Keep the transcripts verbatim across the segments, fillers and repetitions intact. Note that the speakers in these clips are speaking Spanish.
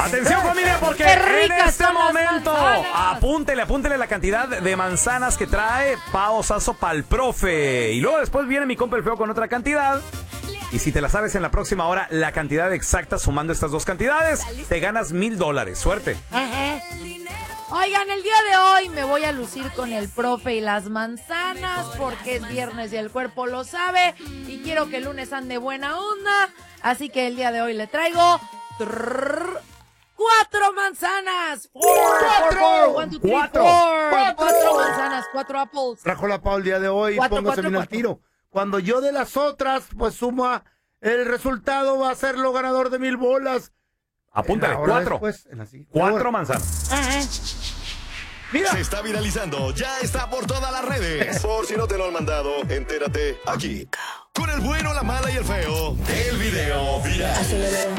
Atención, familia, porque en este momento apúntele, apúntele la cantidad de manzanas que trae Pao Sasso pa'l profe. Y luego después viene mi compa el feo con otra cantidad. Y si te la sabes en la próxima hora, la cantidad exacta sumando estas dos cantidades, te ganas mil dólares. Suerte. Ajá. Oigan, el día de hoy me voy a lucir con el profe y las manzanas porque es viernes y el cuerpo lo sabe y quiero que el lunes ande buena onda. Así que el día de hoy le traigo trrr, cuatro manzanas. Four, ¡Cuatro! four, four. One, two, three, ¡Cuatro! four. ¡Cuatro! Cuatro manzanas, cuatro apples. Trajo la Pau el día de hoy, Cuatro, póngase cuatro, bien al cuatro. tiro. Cuando yo de las otras, pues suma, el resultado va a ser lo ganador de mil bolas. Apúntale, En la hora cuatro. después, en la siguiente Cuatro hora. manzanas. Ajá. Mira. Se está viralizando, ya está por todas las redes. Por si no te lo han mandado, entérate aquí. Con el bueno, la mala y el feo, el video viral.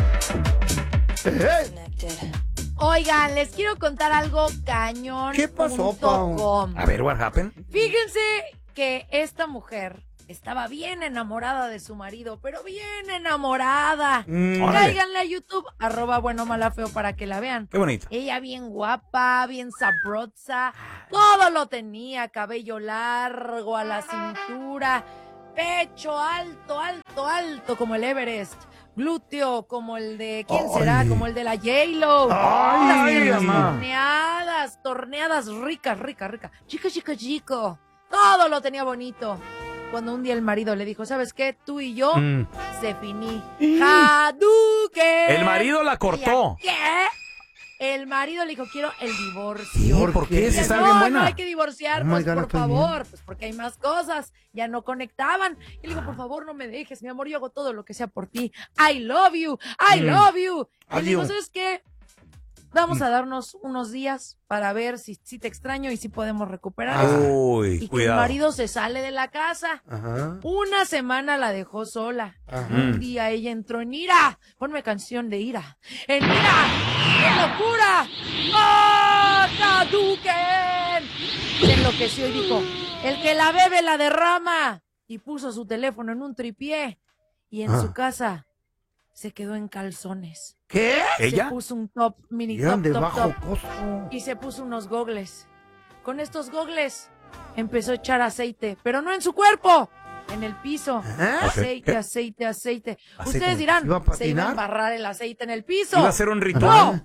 Eh, Oigan, les quiero contar algo cañón. ¿Qué pasó, punto Pau? com. A ver, what happened? Fíjense que esta mujer estaba bien enamorada de su marido, pero bien enamorada. Mm. Órale. Cáiganle a YouTube, arroba bueno, mala, feo, para que la vean. Qué bonito. Ella bien guapa, bien sabrosa, todo lo tenía, cabello largo a la cintura, pecho alto, alto, alto, como el Everest. Glúteo como el de, ¿quién Ay. será? Como el de la J-Lo. Ay, Las piernas mamá. torneadas, torneadas, ricas, ricas, ricas. Chico, chico, chico. Todo lo tenía bonito. Cuando un día el marido le dijo, ¿sabes qué? Tú y yo Mm. se finí. Hadouken. El marido la cortó. Ella, ¿qué? El marido le dijo, quiero el divorcio. ¿Por, ¿Por qué? Si Dice, está no, bien no buena. hay que divorciarnos, Oh my God, por estoy favor. Pues porque hay más cosas. Ya no conectaban. Y le dijo, por favor, no me dejes, mi amor, yo hago todo lo que sea por ti. I love you, I Mm. love you. Y le dijo, Adiós. ¿sabes qué? Vamos a darnos unos días para ver si, si te extraño y si podemos recuperar esto. Uy, Y que el cuidado. marido se sale de la casa. Ajá. Una semana la dejó sola. Ajá. Un día ella entró en ira. Ponme canción de ira. ¡En ira! ¡En locura! ¡Oh, Hadouken! Se enloqueció y dijo, el que la bebe la derrama. Y puso su teléfono en un tripié. Y en Ah. su casa se quedó en calzones. ¿Qué? ¿Ella? Se puso un top, mini Y eran top, de top, bajo top. costo. Y se puso unos gogles. Con estos gogles empezó a echar aceite, pero no en su cuerpo, en el piso. ¿Eh? Aceite, Ok. aceite, aceite. Aceite. Ustedes dirán, ¿Iba a se iba a patinar? embarrar el aceite en el piso. Iba a ser un ritual. No,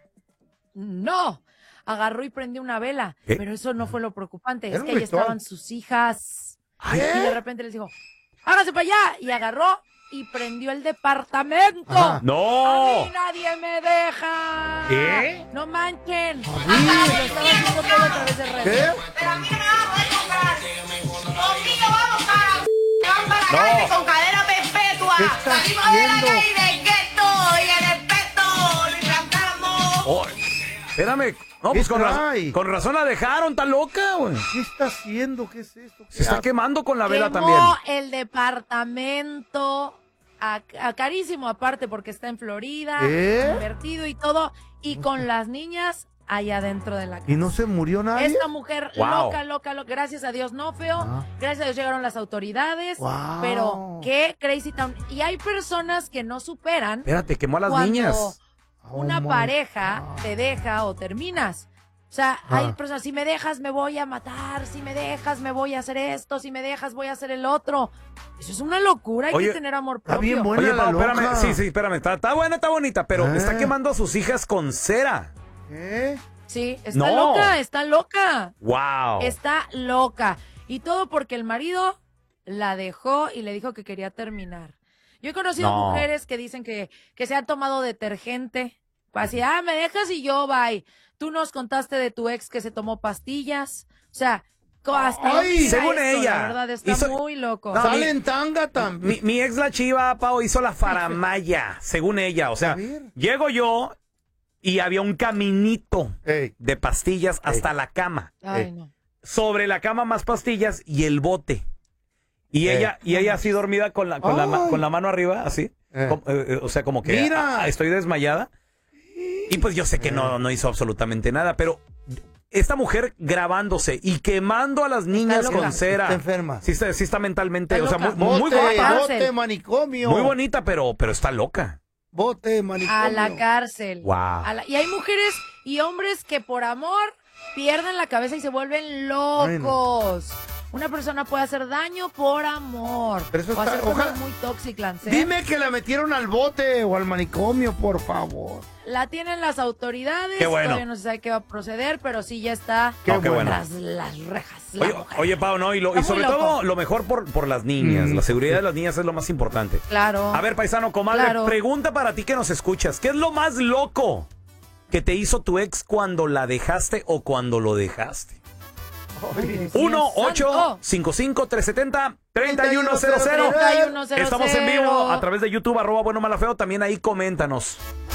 no. Agarró y prendió una vela, ¿Qué? pero eso no fue lo preocupante. Era Es un que ahí ritual. estaban sus hijas. Ay, Y de repente les dijo, hágase para allá. Y agarró y prendió el departamento. Ajá. A ¡No! mí nadie me deja. ¿Qué? No manchen. Ajá, lo estaba haciendo todo a través de redes. ¿Qué? Pero a mí no me vas a poder comprar. Conmigo vamos para, vamos para la No. calle con cadena perpetua. ¿Qué estás Salimos de la haciendo? ley del gueto y el respeto lo cantamos. Oh, espérame. No, ¿Qué pues con, raz- trae? con razón la dejaron, tan loca, güey. ¿Qué está haciendo? ¿Qué es esto? Se está ¿Qué quemando con la vela Quemó también. el departamento a, a carísimo aparte porque está en Florida, ¿Eh? invertido y todo, y con las niñas allá dentro de la casa. ¿Y no se murió nadie? Esta mujer Wow. loca, loca, loca, gracias a Dios no feo, Ah. gracias a Dios llegaron las autoridades, Wow. pero qué crazy town. Y hay personas que no superan Espérate, quemó a las cuando niñas. Oh una my pareja God. te deja o terminas. O sea, Ah. hay personas, si me dejas me voy a matar, si me dejas me voy a hacer esto, si me dejas voy a hacer el otro. Eso es una locura, hay Oye, que tener amor está propio. bien buena. Oye, la Pau, loca. espérame. Sí, sí, espérame. Está, está buena, está bonita, pero Ah. está quemando a sus hijas con cera. ¿Qué? Sí, está No. loca, está loca. ¡Wow! Está loca. Y todo porque el marido la dejó y le dijo que quería terminar. Yo he conocido No. mujeres que dicen que, que se han tomado detergente. Así, ah, me dejas y yo, bye. Tú nos contaste de tu ex que se tomó pastillas. O sea, co- hasta Ay, dónde llega según esto, ella, la verdad, está hizo- muy loco. No, Sale mi- en tanga también. Mi, mi ex la chiva, Pau, hizo la faramaya, según ella. O sea, A ver. llego yo y había un caminito Ey. de pastillas hasta la cama. Ay, eh. no. Sobre la cama más pastillas y el bote. Y Eh. ella y ella así dormida con la, con la, ma- Ay. con la mano arriba, así. Eh. Como- eh, eh, o sea, como que Mira. ah, estoy desmayada. Y pues yo sé que no, no hizo absolutamente nada, pero esta mujer grabándose y quemando a las niñas loca. con cera. Está enferma. Sí está, sí está mentalmente, Está o sea, loca. muy, muy Bote, guapa. bote, manicomio. Muy bonita, pero, pero está loca. bote, manicomio. A la cárcel. Wow. A la- y hay mujeres y hombres que por amor pierden la cabeza y se vuelven locos. Una persona puede hacer daño por amor. Pero eso o está- hacer cosas ojalá- muy tóxicas. ¿eh? Dime que la metieron al bote o al manicomio, por favor. La tienen las autoridades. Qué bueno. Todavía no se sabe qué va a proceder, pero sí ya está Qué qué bueno. tras las rejas. la Oye, mujer. oye, Pau, ¿no? Y, lo- y Está muy sobre loco. todo, lo mejor por, por las niñas. Mm. La seguridad de las niñas es lo más importante. Claro. A ver, paisano, comadre, Claro. pregunta para ti que nos escuchas. ¿Qué es lo más loco que te hizo tu ex cuando la dejaste o cuando lo dejaste? Ay, Dios uno mío ocho santo. cinco cinco tres siete cero tres uno cero cero treinta y uno cero cero. Estamos en vivo a través de YouTube, arroba bueno mala feo. También ahí coméntanos.